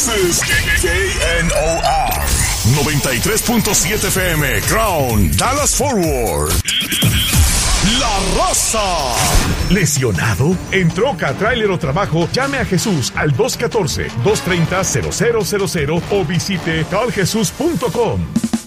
is KNOR 93.7 FM, Crown, Dallas Forward. La Raza. ¿Lesionado? En troca, tráiler o trabajo, llame a Jesús al 214-230-0000 o visite carljesus.com.